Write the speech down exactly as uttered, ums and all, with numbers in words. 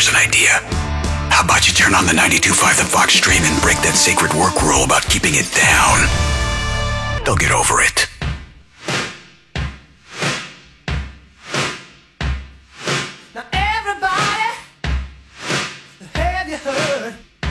Here's an idea. How about you turn on the ninety-two point five The Fox stream and break that sacred work rule about keeping it down? They'll get over it.